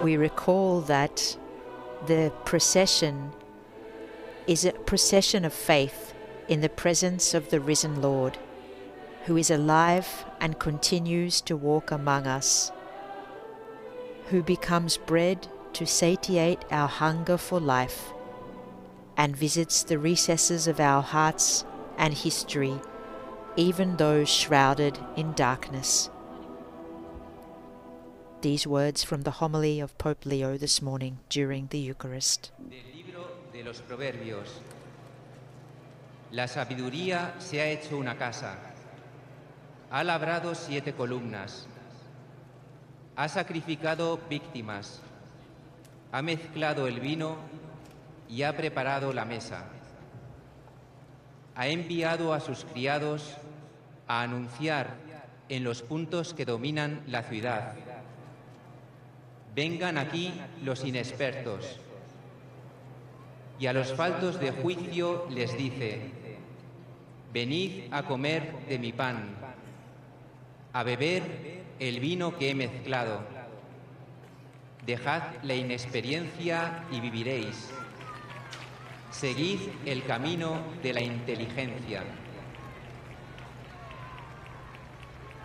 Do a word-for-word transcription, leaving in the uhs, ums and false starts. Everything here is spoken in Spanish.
we recall that the procession is a procession of faith in the presence of the risen Lord, who is alive and continues to walk among us, who becomes bread to satiate our hunger for life, and visits the recesses of our hearts and history, even those shrouded in darkness. These words from the homily of Pope Leo this morning during the Eucharist. Del libro de los Proverbios. La sabiduría se ha hecho una casa, ha labrado siete columnas, ha sacrificado víctimas, ha mezclado el vino y ha preparado la mesa. Ha enviado a sus criados a anunciar en los puntos que dominan la ciudad: vengan aquí los inexpertos. Y a los faltos de juicio les dice: venid a comer de mi pan, a beber el vino que he mezclado. Dejad la inexperiencia y viviréis. Seguid el camino de la inteligencia.